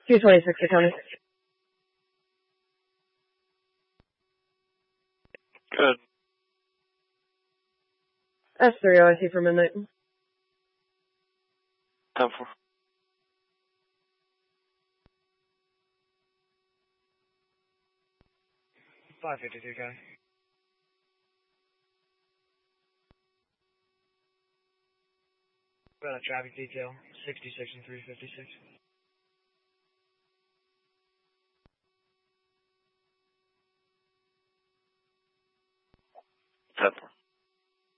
226 to Tony. Good. S3 OIC for midnight. 10-4. 552, County. Got a traffic detail, 66 and 356.